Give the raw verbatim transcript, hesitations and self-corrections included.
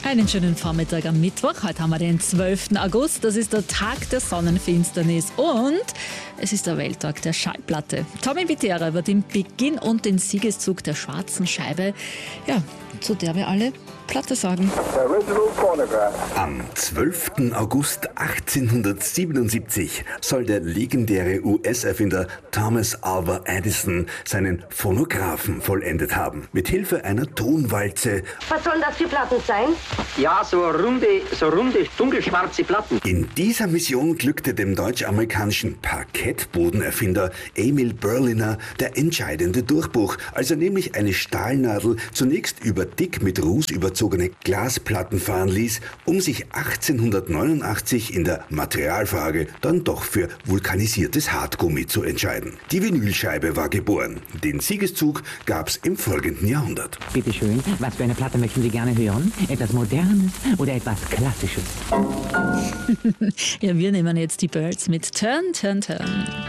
Einen schönen Vormittag am Mittwoch. Heute haben wir den zwölften August. Das ist der Tag der Sonnenfinsternis und es ist der Welttag der Schallplatte. Tommy Wittera wird den Beginn und den Siegeszug der schwarzen Scheibe, ja, zu der wir alle Platte sagen. Am zwölften August achtzehnhundertsiebenundsiebzig soll der legendäre U S-Erfinder Thomas Alva Edison seinen Phonographen vollendet haben. Mit Hilfe einer Tonwalze. Was sollen das für Platten sein? Ja, so runde, so runde, dunkelschwarze Platten. In dieser Mission glückte dem deutsch-amerikanischen Parkettbodenerfinder Emil Berliner der entscheidende Durchbruch, als er nämlich eine Stahlnadel zunächst über dick mit Ruß überzogene Glasplatten fahren ließ, um sich achtzehnhundertneunundachtzig in der Materialfrage dann doch für vulkanisiertes Hartgummi zu entscheiden. Die Vinylscheibe war geboren. Den Siegeszug gab's im folgenden Jahrhundert. Bitte schön, was für eine Platte möchten Sie gerne hören? Etwas Modernes oder etwas Klassisches? Ja, wir nehmen jetzt die Birds mit Turn, Turn, Turn.